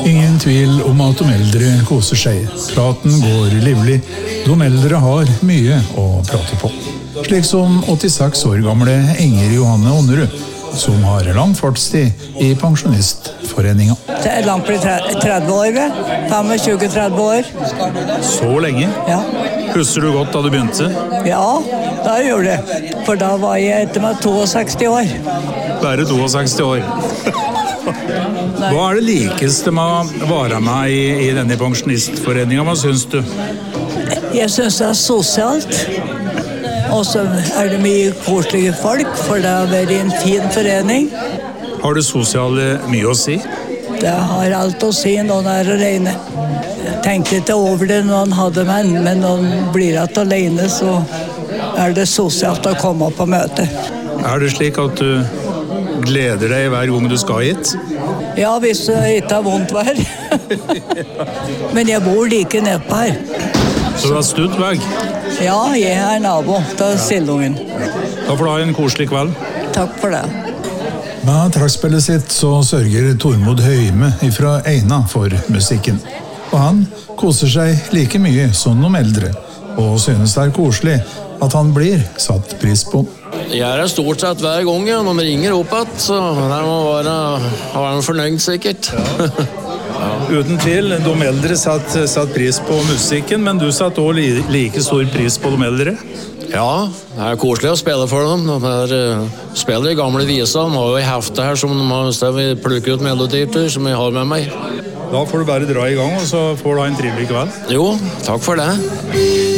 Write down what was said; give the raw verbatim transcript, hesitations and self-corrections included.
Ingen tvil om at de eldre koser seg. Praten går livlig. De eldre har mye å prate på. Slik som åttiseks år gamle Inger Johanne Onnerud, som har lang fartstid i pensjonistforeningen. Det er langt på tretti år, tjuefem til tretti år. Så lenge? Ja. Husker du godt da du begynte? Ja, da gjorde det. For da var jeg etter meg sekstito år. Bare sekstito år. Hva er det likeste med å være med i, i denne pensjonistforeningen? Hva synes du? Jeg synes det er sosialt. Og så er det mye koselige folk, for det har vært en fin forening. Har det sosiale mye å si? Det har alt å si når det er alene. Jeg tenkte ikke over det når han hadde menn, men når han blir at alene, så er det sosialt å komme på møte. Er det slik at du gleder deg hver gang du skal hit? Ja, hvis det ikke er vondt vær. Men jeg bor like nedpå her. Så du har studd vei? Ja, jeg er nabo til Sildungen. Da får du ha en koselig kveld. Takk for det. Med trekkspillet sitt så sørger Tormod Høyme fra Eina for musikken. Og han koser seg like mye som de eldre, og synes det er koselig at han blir satt pris på. Jeg er stort sett hver gang, ja. Når de ringer opp at, så der må være, være fornøyd sikkert. Ja. Uten tvil, de eldre satt, satt pris på musikken, men du satt også like stor pris på de eldre? Ja, det er koselig å spille for dem. De er, uh, spiller i gamle viser. De har jo haft det her som de har plukket ut melodier til, som jeg har med meg. Da får du bare dra i gang, og så får du ha en trivelig kveld. Jo, takk for det.